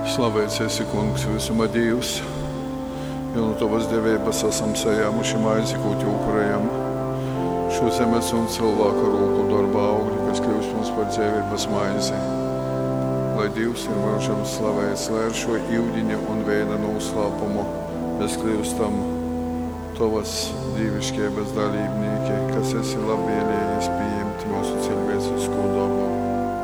Slavēts esi, Kungs, visuma Dievs, jo no Tavas devības esam sajāmuši maizi, ko ķūkurējam. Šo zemes un cilvēku roku darba augļi, kas kļūst mums par dzīvības maizi. Lai Dievs ir mūžam slavēts, lai ar šo ūdeņa un vēja noslēpumu mēs kļūstam Tavas dievišķības dalībnieki, kas esi labvēlējis pieņemt mūsu cilvēcisko dabu.